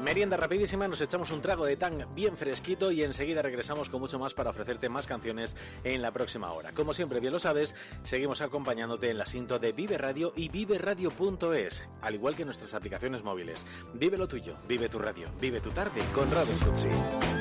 Merienda rapidísima, nos echamos un trago de Tang bien fresquito y enseguida regresamos con mucho más para ofrecerte más canciones en la próxima hora. Como siempre, bien lo sabes, seguimos acompañándote en la sintonía de Vive Radio y viveradio.es, al igual que nuestras aplicaciones móviles. Vive lo tuyo, vive tu radio, vive tu tarde con Radio Futsi.